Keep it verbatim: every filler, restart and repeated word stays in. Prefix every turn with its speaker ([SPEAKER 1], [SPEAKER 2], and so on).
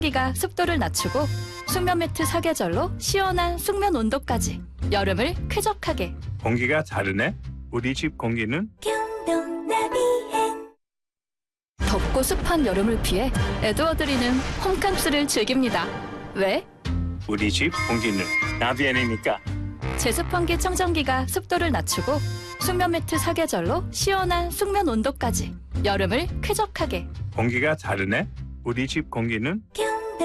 [SPEAKER 1] 기가 습도를 낮추고 숙면 매트 사계절로 시원한 숙면 온도까지 여름을 쾌적하게.
[SPEAKER 2] 공기가 다르네? 우리 집 공기는?
[SPEAKER 1] 덥고 습한 여름을 피해 에드워드리는 홈캠스를 즐깁니다. 왜?
[SPEAKER 2] 우리 집 공기는 나비엔이니까.
[SPEAKER 1] 제습환기 청정기가 습도를 낮추고 숙면 매트 사계절로 시원한 숙면 온도까지 여름을 쾌적하게.
[SPEAKER 2] 공기가 다르네? 우리 집 공기는?